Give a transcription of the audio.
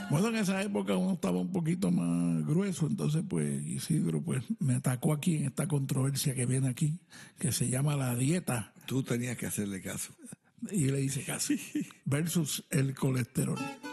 Bueno, en esa época uno estaba un poquito más grueso, entonces pues Isidro pues me atacó aquí en esta controversia que viene aquí, que se llama la dieta, Tú tenías que hacerle caso. y le hice casi, versus el colesterol.